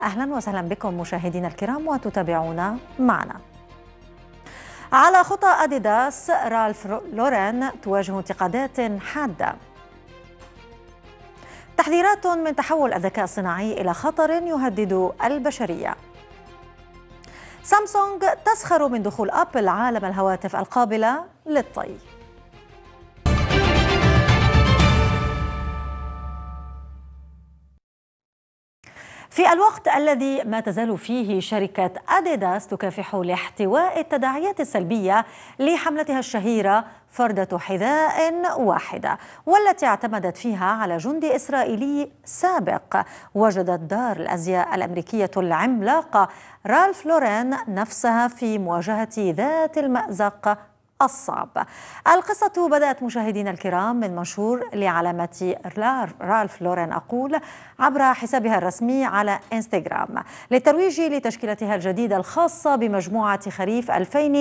أهلا وسهلا بكم مشاهدينا الكرام وتتابعونا معنا. على خطى أديداس، رالف لورين تواجه انتقادات حادة. تحذيرات من تحول الذكاء الصناعي إلى خطر يهدد البشرية. سامسونج تسخر من دخول أبل عالم الهواتف القابلة للطي. في الوقت الذي ما تزال فيه شركة أديداس تكافح لاحتواء التداعيات السلبية لحملتها الشهيرة فردة حذاء واحدة، والتي اعتمدت فيها على جندي إسرائيلي سابق، وجدت دار الأزياء الأمريكية العملاقة رالف لورين نفسها في مواجهة ذات المأزق الصعب. القصة بدأت مشاهدينا الكرام من منشور لعلامة رالف لورين عبر حسابها الرسمي على انستغرام للترويج لتشكيلتها الجديدة الخاصة بمجموعة خريف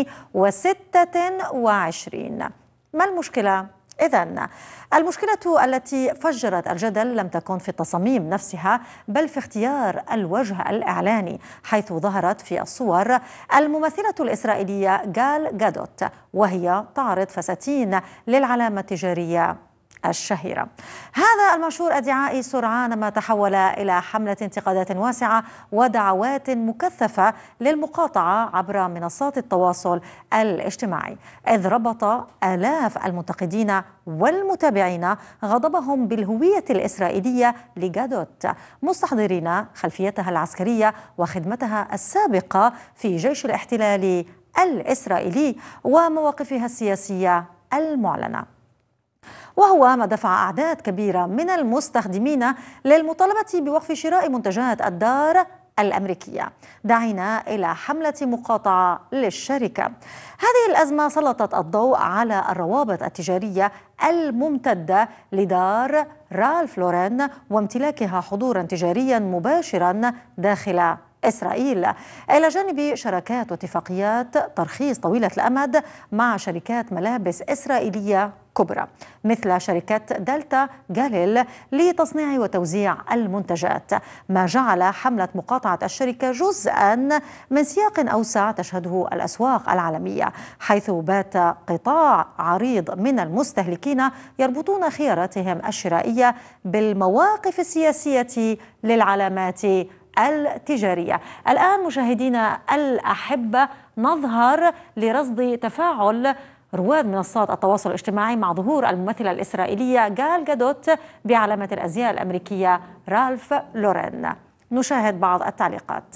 2026. ما المشكلة؟ إذن المشكلة التي فجرت الجدل لم تكن في التصاميم نفسها، بل في اختيار الوجه الإعلاني، حيث ظهرت في الصور الممثلة الإسرائيلية جال جادوت وهي تعرض فساتين للعلامة التجارية الشهيرة. هذا المنشور الدعائي سرعان ما تحول إلى حملة انتقادات واسعة ودعوات مكثفة للمقاطعة عبر منصات التواصل الاجتماعي، إذ ربط آلاف المنتقدين والمتابعين غضبهم بالهوية الإسرائيلية لجادوت، مستحضرين خلفيتها العسكرية وخدمتها السابقة في جيش الاحتلال الإسرائيلي ومواقفها السياسية المعلنة، وهو ما دفع أعداد كبيرة من المستخدمين للمطالبة بوقف شراء منتجات الدار الأمريكية، داعين إلى حملة مقاطعة للشركة. هذه الأزمة سلطت الضوء على الروابط التجارية الممتدة لدار رالف لورين وامتلاكها حضورا تجاريا مباشرا داخل إسرائيل، إلى جانب شراكات واتفاقيات ترخيص طويلة الأمد مع شركات ملابس إسرائيلية كبرى مثل شركة دلتا جاليل لتصنيع وتوزيع المنتجات، ما جعل حملة مقاطعة الشركة جزءا من سياق أوسع تشهده الأسواق العالمية، حيث بات قطاع عريض من المستهلكين يربطون خياراتهم الشرائية بالمواقف السياسية للعلامات التجارية. الآن مشاهدينا الأحبة نظهر لرصد تفاعل رواد منصات التواصل الاجتماعي مع ظهور الممثلة الإسرائيلية جال جادوت بعلامة الأزياء الأمريكية رالف لورين. نشاهد بعض التعليقات.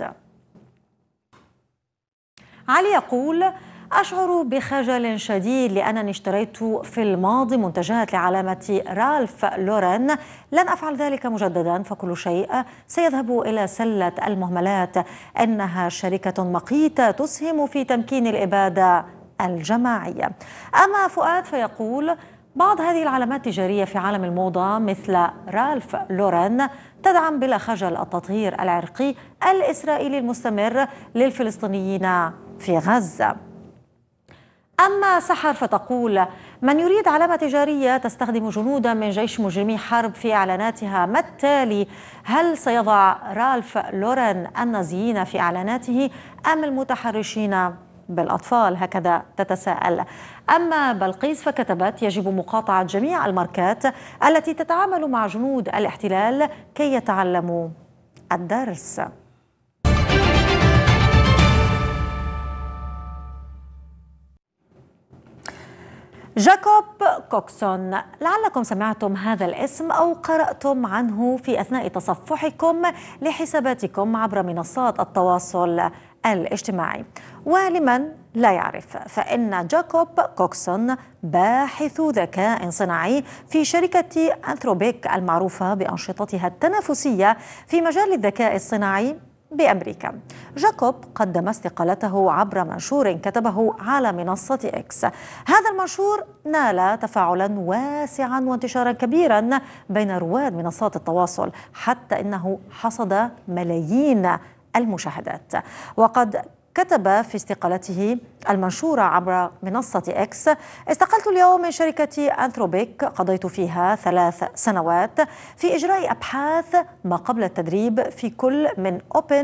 علي يقول: أشعر بخجل شديد لأنني اشتريت في الماضي منتجات لعلامة رالف لورين، لن أفعل ذلك مجددا، فكل شيء سيذهب إلى سلة المهملات، إنها شركة مقيتة تسهم في تمكين الإبادة الجماعية. أما فؤاد فيقول: بعض هذه العلامات التجارية في عالم الموضة مثل رالف لورين تدعم بلا خجل التطهير العرقي الإسرائيلي المستمر للفلسطينيين في غزة. أما سحر فتقول: من يريد علامة تجارية تستخدم جنودا من جيش مجرمي حرب في إعلاناتها، ما التالي؟ هل سيضع رالف لورين النازيين في إعلاناته أم المتحرشين بالأطفال؟ هكذا تتساءل. أما بلقيس فكتبت: يجب مقاطعة جميع الماركات التي تتعامل مع جنود الاحتلال كي يتعلموا الدرس. جاكوب كوكسون، لعلكم سمعتم هذا الاسم أو قرأتم عنه في أثناء تصفحكم لحساباتكم عبر منصات التواصل الاجتماعي، ولمن لا يعرف فإن جاكوب كوكسون باحث ذكاء صناعي في شركة أنثروبيك المعروفة بأنشطتها التنافسية في مجال الذكاء الصناعي بأمريكا. جاكوب قدم استقالته عبر منشور كتبه على منصة إكس. هذا المنشور نال تفاعلا واسعا وانتشارا كبيرا بين رواد منصات التواصل، حتى إنه حصد ملايين المشاهدات. وقد كتب في استقالته المنشورة عبر منصة إكس: استقلت اليوم من شركة أنثروبيك، قضيت فيها 3 سنوات في إجراء أبحاث ما قبل التدريب في كل من أوبن